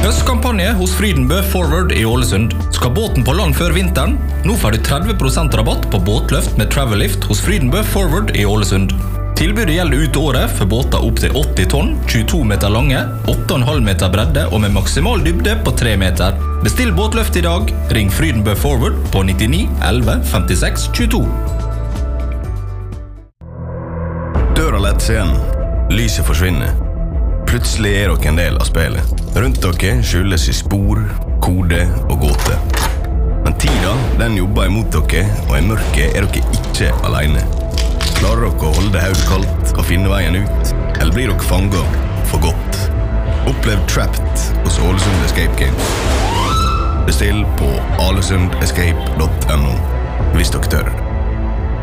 Høstkampanje hos Frydenbø Forward i Ålesund. Skal båten på land før vinteren? Nå får du 30% rabatt på båtløft med Travel-Lift hos Frydenbø Forward i Ålesund. Tilbudet gjelder ut året for båter opp til 80 tonn, 22 meter lange, 8,5 meter bredde og med maksimal dybde på 3 meter. Bestill båtløft i dag. Ring Frydenbø Forward på 99 11 56 22. Døra lettes igjen. Lyset forsvinner. Plutselig er dere en del av spillet. Rundt dere skyldes i spor, kode og gåte. Men tida, den jobber imot dere, og i mørket er dere ikke alene. Klarer dere å holde hodet kaldt og finne veien ut, eller blir dere fanget for godt? Opplev Trapped hos Ålesund Escape Games. Bestill på alesundescape.no hvis dere tør.